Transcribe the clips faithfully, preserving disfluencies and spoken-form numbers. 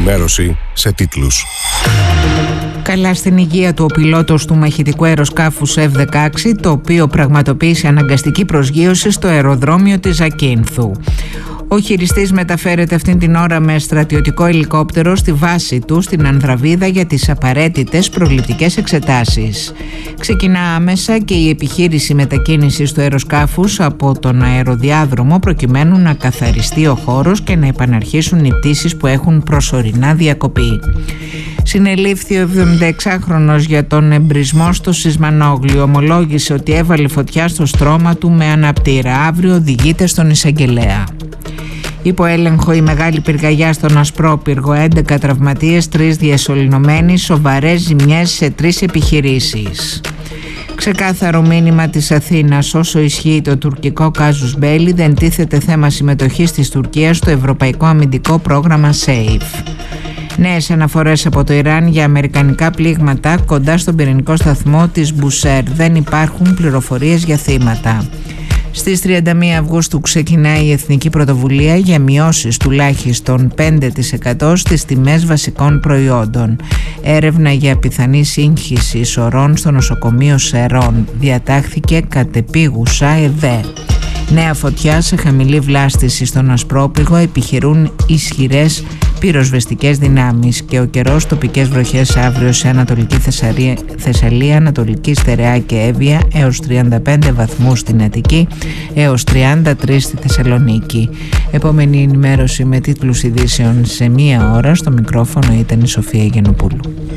ενημέρωση σε τίτλους. Καλά στην υγεία του ο πιλότος του μαχητικού αεροσκάφους εφ δεκαέξι, το οποίο πραγματοποίησε αναγκαστική προσγείωση στο αεροδρόμιο της Ζακίνθου. Ο χειριστής μεταφέρεται αυτήν την ώρα με στρατιωτικό ελικόπτερο στη βάση του στην Ανδραβίδα για τις απαραίτητες προληπτικές εξετάσεις. Ξεκινά άμεσα και η επιχείρηση μετακίνησης του αεροσκάφους από τον αεροδιάδρομο προκειμένου να καθαριστεί ο χώρος και να επαναρχίσουν οι πτήσεις που έχουν προσωρινά διακοπεί. Συνελήφθη ο εβδομηνταεξάχρονος για τον εμπρισμό στο Σισμανόγλιο. Ομολόγησε ότι έβαλε φωτιά στο στρώμα του με αναπτήρα. Αύριο οδηγείται στον εισαγγελέα. Υπό έλεγχο η μεγάλη πυρκαγιά στον Ασπρόπυργο, έντεκα τραυματίες, τρεις διασωληνωμένοι, σοβαρές ζημιές σε τρεις επιχειρήσεις. Ξεκάθαρο μήνυμα της Αθήνας: όσο ισχύει το τουρκικό κάζους μπέλι, δεν τίθεται θέμα συμμετοχής της Τουρκίας στο ευρωπαϊκό αμυντικό πρόγραμμα SAFE. Νέες αναφορές από το Ιράν για αμερικανικά πλήγματα κοντά στον πυρηνικό σταθμό της Μπουσέρ. Δεν υπάρχουν πληροφορίες για θύματα. Στις τριάντα μία Αυγούστου ξεκινάει η Εθνική Πρωτοβουλία για μειώσεις τουλάχιστον πέντε τοις εκατό στις τιμές βασικών προϊόντων. Έρευνα για πιθανή σύγχυση ισορρών στο νοσοκομείο Σερών. Διατάχθηκε κατεπίγουσα ΕΔΕ. Νέα φωτιά σε χαμηλή βλάστηση στον Ασπρόπυργο, επιχειρούν ισχυρές πυροσβεστικές δυνάμεις. Και ο καιρός, τοπικές βροχές αύριο σε Ανατολική Θεσσαλία, Θεσσαλία, Ανατολική Στερεά και Εύβοια, έως τριάντα πέντε βαθμούς στην Αττική, έως τριάντα τρία στη Θεσσαλονίκη. Επόμενη ενημέρωση με τίτλους ειδήσεων σε μία ώρα. Στο μικρόφωνο ήταν η Σοφία Γενοπούλου.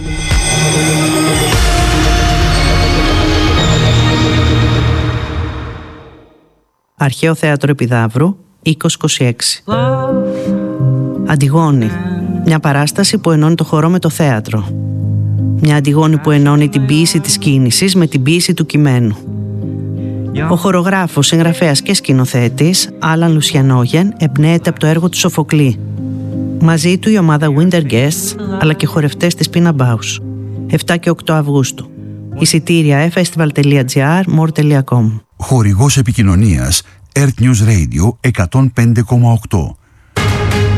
Αρχαίο Θέατρο Επιδαύρου, είκοσι είκοσι έξι. Αντιγόνη. Μια παράσταση που ενώνει το χορό με το θέατρο. Μια Αντιγόνη που ενώνει την ποίηση της κίνησης με την ποίηση του κειμένου. Ο χορογράφος, συγγραφέας και σκηνοθέτης Άλαν Λουσιανόγεν εμπνέεται από το έργο του Σοφοκλή. Μαζί του η ομάδα Winter Guests αλλά και χορευτές της Πίνα Μπάους. επτά και οκτώ Αυγούστου. Εισιτήρια e festival τελεία gr, more τελεία com. Χορηγός επικοινωνίας Earth News Radio εκατόν πέντε κόμμα οκτώ.